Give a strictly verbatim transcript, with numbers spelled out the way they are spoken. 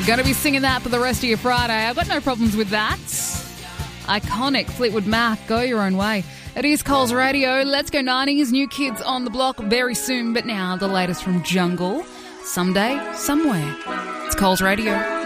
Going to be singing that for the rest of your Friday. I've got no problems with that. Iconic Fleetwood Mac, Go Your Own Way. It is Coles Radio. Let's go nineties. New Kids on the block very soon. But now the latest from Jungle. Someday, somewhere. It's Coles Radio.